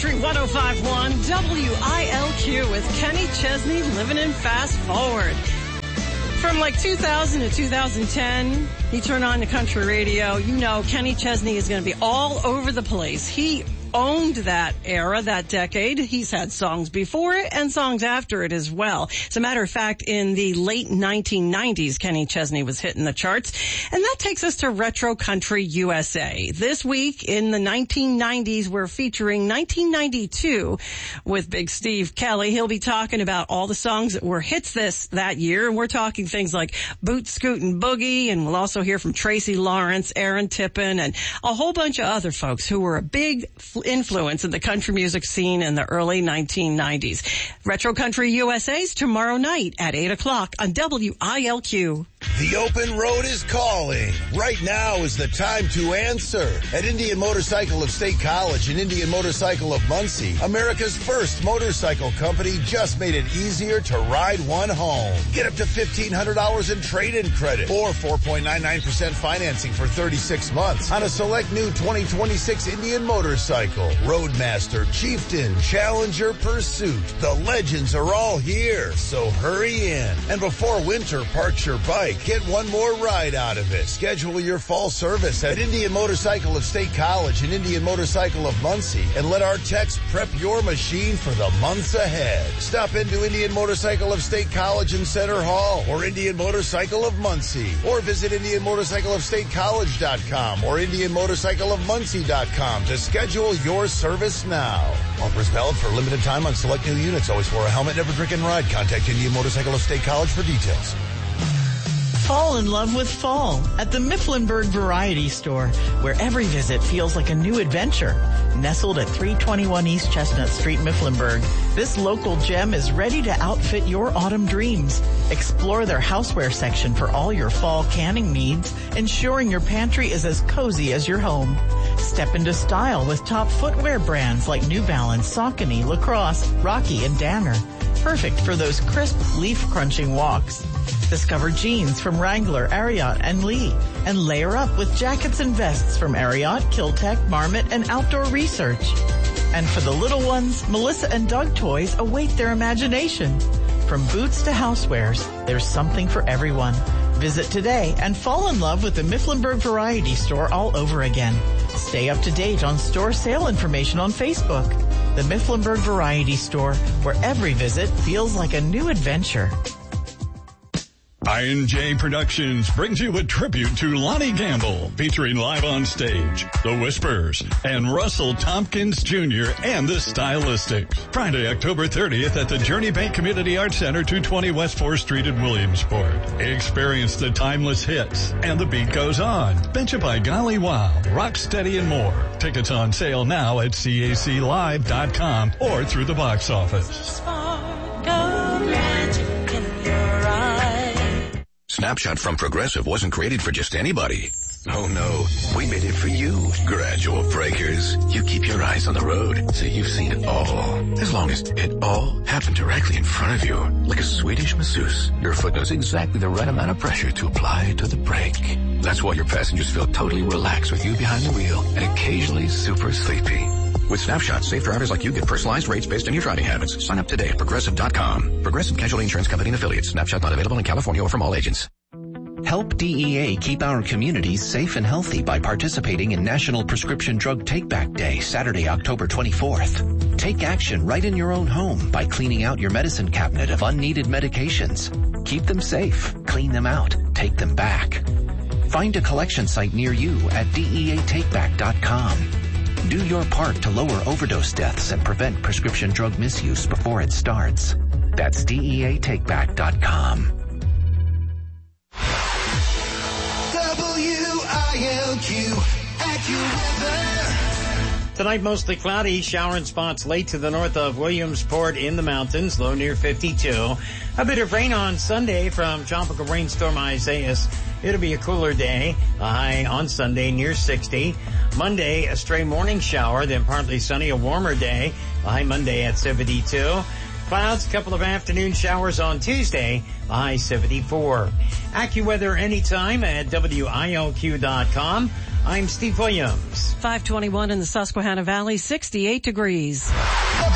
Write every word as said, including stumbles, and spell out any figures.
Country one oh five point one W I L Q with Kenny Chesney living in Fast Forward. From like two thousand to two thousand ten, you turn on the country radio, you know Kenny Chesney is going to be all over the place. He owned that era, that decade. He's had songs before it and songs after it as well. As a matter of fact, in the late nineteen nineties, Kenny Chesney was hitting the charts. And that takes us to Retro Country U S A. This week in the nineteen nineties, we're featuring nineteen ninety-two with Big Steve Kelly. He'll be talking about all the songs that were hits this that year. And we're talking things like Boot Scootin' Boogie. And we'll also hear from Tracy Lawrence, Aaron Tippin, and a whole bunch of other folks who were a big influence in the country music scene in the early nineteen nineties. Retro Country U S A's tomorrow night at eight o'clock on W I L Q. The open road is calling. Right now is the time to answer. At Indian Motorcycle of State College and Indian Motorcycle of Muncie, America's first motorcycle company just made it easier to ride one home. Get up to fifteen hundred dollars in trade-in credit or four point nine nine percent financing for thirty-six months on a select new twenty twenty-six Indian motorcycle. Roadmaster, Chieftain, Challenger, Pursuit. The legends are all here, so hurry in. And before winter parks your bike, get one more ride out of it. Schedule your fall service at Indian Motorcycle of State College and Indian Motorcycle of Muncie and let our techs prep your machine for the months ahead. Stop into Indian Motorcycle of State College in Center Hall or Indian Motorcycle of Muncie, or visit Indian Motorcycle of State College dot com or Indian Motorcycle of Muncie dot com to schedule your service now. Offers valid for a limited time on select new units. Always wear a helmet, never drink and ride. Contact Indian Motorcycle of State College for details. Fall in love with fall at the Mifflinburg Variety Store, where every visit feels like a new adventure. Nestled at three twenty-one East Chestnut Street, Mifflinburg, this local gem is ready to outfit your autumn dreams. Explore their houseware section for all your fall canning needs, ensuring your pantry is as cozy as your home. Step into style with top footwear brands like New Balance, Saucony, Lacrosse, Rocky, and Danner. Perfect for those crisp, leaf-crunching walks. Discover jeans from Wrangler, Ariat, and Lee, and layer up with jackets and vests from Ariat, Kiltech, Marmot, and Outdoor Research. And for the little ones, Melissa and Doug toys await their imagination. From boots to housewares, there's something for everyone. Visit today and fall in love with the Mifflinburg Variety Store all over again. Stay up to date on store sale information on Facebook. The Mifflinburg Variety Store, where every visit feels like a new adventure. I N J Productions brings you a tribute to Lonnie Gamble, featuring live on stage, The Whispers, and Russell Tompkins Junior and the Stylistics. Friday, October thirtieth at the Journey Bank Community Arts Center, two twenty West fourth Street in Williamsport. Experience the timeless hits, and the beat goes on. Betcha by Golly Wow, Rocksteady, and more. Tickets on sale now at C A C live dot com or through the box office. Snapshot from Progressive wasn't created for just anybody. Oh no, we made it for you. Gradual breakers. You keep your eyes on the road, so you've seen it all. As long as it all happened directly in front of you, like a Swedish masseuse, your foot knows exactly the right amount of pressure to apply to the brake. That's why your passengers feel totally relaxed with you behind the wheel and occasionally super sleepy. With Snapshot, safe drivers like you get personalized rates based on your driving habits. Sign up today at Progressive dot com. Progressive Casualty Insurance Company and Affiliates. Snapshot not available in California or from all agents. Help D E A keep our communities safe and healthy by participating in National Prescription Drug Take-Back Day, Saturday, October twenty-fourth. Take action right in your own home by cleaning out your medicine cabinet of unneeded medications. Keep them safe, clean them out, take them back. Find a collection site near you at D E A take back dot com. Do your part to lower overdose deaths and prevent prescription drug misuse before it starts. That's D E A take back dot com. W I L Q AccuWeather. Tonight, mostly cloudy, showering spots late to the north of Williamsport in the mountains, low near fifty-two. A bit of rain on Sunday from Tropical Rainstorm Isaias. It'll be a cooler day, a high on Sunday near sixty. Monday, a stray morning shower, then partly sunny, a warmer day, a high Monday at seventy-two. Clouds, a couple of afternoon showers on Tuesday, a high seventy-four. AccuWeather anytime at W I L Q dot com. I'm Steve Williams. five twenty-one in the Susquehanna Valley, sixty-eight degrees.